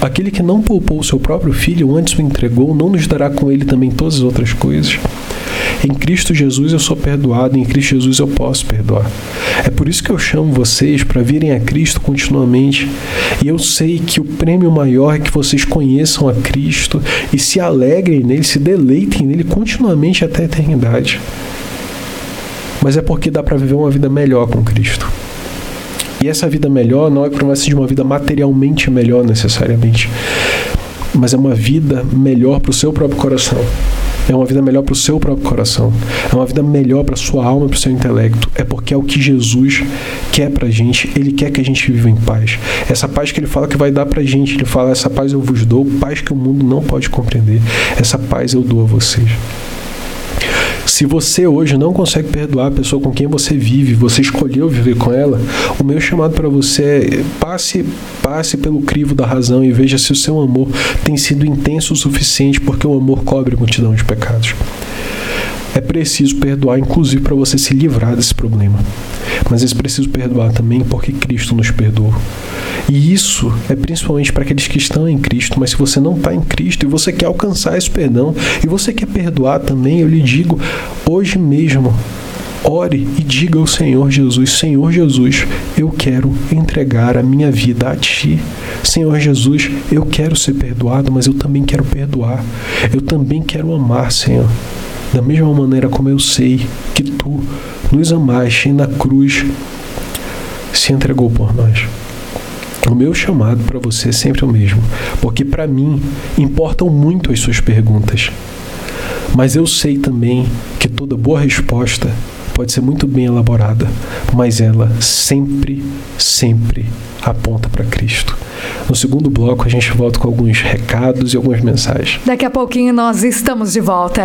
Aquele que não poupou o seu próprio filho, antes o entregou, não nos dará com ele também todas as outras coisas? Em Cristo Jesus eu sou perdoado, em Cristo Jesus eu posso perdoar. É por isso que eu chamo vocês para virem a Cristo continuamente. E eu sei que o prêmio maior é que vocês conheçam a Cristo e se alegrem nele, se deleitem nele continuamente até a eternidade. Mas é porque dá para viver uma vida melhor com Cristo. E essa vida melhor não é promessa de uma vida materialmente melhor necessariamente, mas é uma vida melhor para o seu próprio coração. É uma vida melhor para o seu próprio coração. É uma vida melhor para a sua alma e para o seu intelecto. É porque é o que Jesus quer para a gente. Ele quer que a gente viva em paz. Essa paz que Ele fala que vai dar para a gente. Ele fala, essa paz eu vos dou, paz que o mundo não pode compreender. Essa paz eu dou a vocês. Se você hoje não consegue perdoar a pessoa com quem você vive, você escolheu viver com ela, o meu chamado para você é passe pelo crivo da razão e veja se o seu amor tem sido intenso o suficiente, porque o amor cobre a multidão de pecados. É preciso perdoar, inclusive, para você se livrar desse problema. Mas é preciso perdoar também porque Cristo nos perdoou. E isso é principalmente para aqueles que estão em Cristo, mas se você não está em Cristo e você quer alcançar esse perdão, e você quer perdoar também, eu lhe digo, hoje mesmo, ore e diga ao Senhor Jesus, Senhor Jesus, eu quero entregar a minha vida a Ti. Senhor Jesus, eu quero ser perdoado, mas eu também quero perdoar. Eu também quero amar, Senhor. Da mesma maneira como eu sei que Tu nos amaste e na cruz se entregou por nós. O meu chamado para você é sempre o mesmo, porque para mim importam muito as suas perguntas. Mas eu sei também que toda boa resposta pode ser muito bem elaborada, mas ela sempre aponta para Cristo. No segundo bloco a gente volta com alguns recados e algumas mensagens. Daqui a pouquinho nós estamos de volta.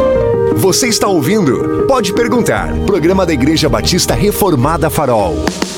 Você está ouvindo? Pode Perguntar, programa da Igreja Batista Reformada Farol.